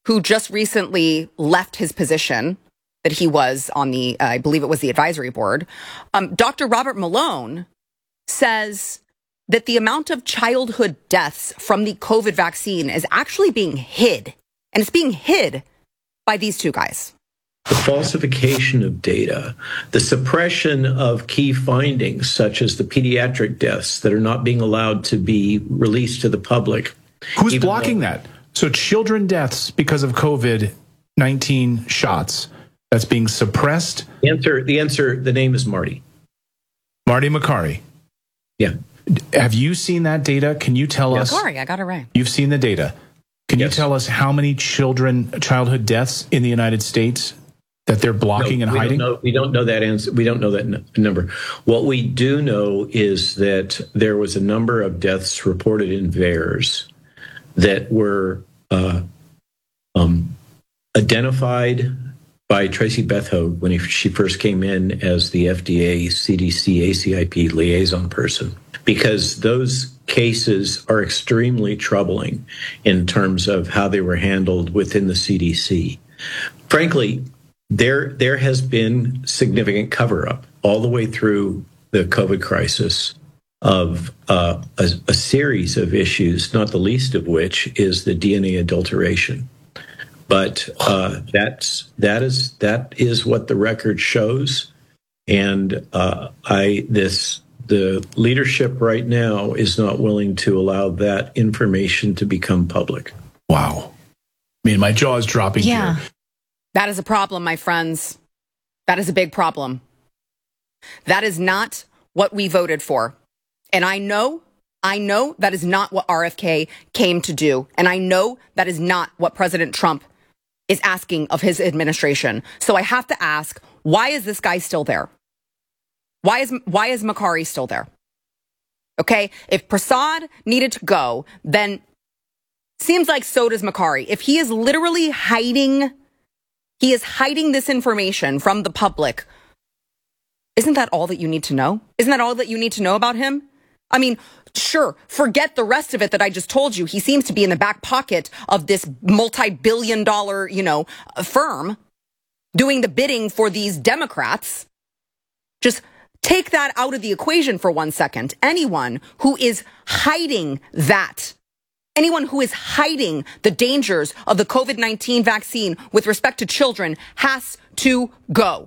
who just recently left his position that he was on the, I believe it was the advisory board, Dr. Robert Malone says that the amount of childhood deaths from the COVID vaccine is actually being hid. And it's being hid by these two guys. The falsification of data, the suppression of key findings, such as the pediatric deaths that are not being allowed to be released to the public. Who's blocking that? So children deaths because of COVID-19 shots, that's being suppressed? The name is Marty. Marty Makary. Yeah. Have you seen that data? Can you tell us? Makary, I got it right. You've seen the data. Can you tell us how many childhood deaths in the United States that they're blocking and hiding? We don't know that answer. We don't know that number. What we do know is that there was a number of deaths reported in VAERS that were identified by Tracy Bethode when she first came in as the FDA, CDC, ACIP liaison person, because those cases are extremely troubling in terms of how they were handled within the CDC. Frankly, there has been significant cover-up all the way through the COVID crisis of a series of issues, not the least of which is the DNA adulteration. But that is what the record shows, and the leadership right now is not willing to allow that information to become public. Wow, I mean, my jaw is dropping here. That is a problem, my friends. That is a big problem. That is not what we voted for. And I know that is not what RFK came to do. And I know that is not what President Trump is asking of his administration. So I have to ask, why is this guy still there? Why is Makary still there? Okay, if Prasad needed to go, then seems like so does Makary. If he is literally hiding this information from the public, isn't that all that you need to know? Isn't that all that you need to know about him? I mean, sure, forget the rest of it that I just told you. He seems to be in the back pocket of this multi-billion-dollar, firm doing the bidding for these Democrats. Just take that out of the equation for 1 second. Anyone who is hiding that, anyone who is hiding the dangers of the COVID-19 vaccine with respect to children has to go.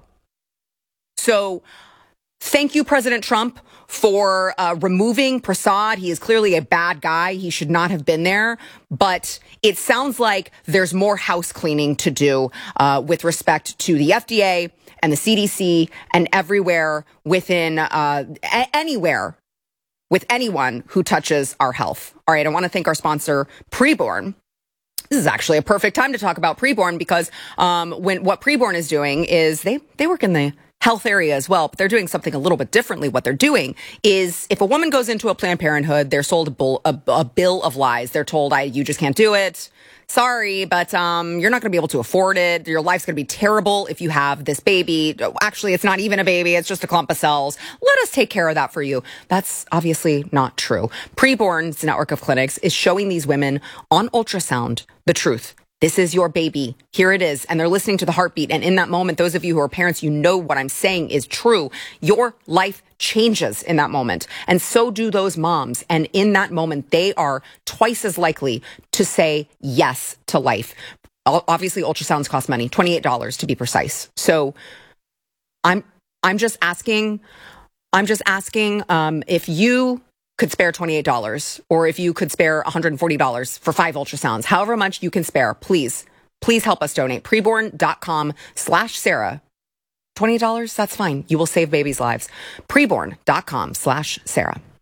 So thank you, President Trump, for removing Prasad. He is clearly a bad guy. He should not have been there. But it sounds like there's more house cleaning to do with respect to the FDA and the CDC and everywhere within anywhere with anyone who touches our health. All right, I want to thank our sponsor, Preborn. This is actually a perfect time to talk about Preborn because what Preborn is doing is they work in the health area as well, but they're doing something a little bit differently. What they're doing is if a woman goes into a Planned Parenthood, they're sold a bill of lies. They're told, you just can't do it. Sorry, but you're not going to be able to afford it. Your life's going to be terrible if you have this baby. Actually, it's not even a baby. It's just a clump of cells. Let us take care of that for you. That's obviously not true. Preborn's network of clinics is showing these women on ultrasound the truth. This is your baby. Here it is. And they're listening to the heartbeat. And in that moment, those of you who are parents, you know what I'm saying is true. Your life changes in that moment. And so do those moms. And in that moment, they are twice as likely to say yes to life. Obviously, ultrasounds cost money, $28 to be precise. So I'm just asking if you could spare $28 or if you could spare $140 for 5 ultrasounds, however much you can spare, please help us donate. Preborn.com/Sarah. $28, that's fine. You will save babies' lives. Preborn.com/Sarah.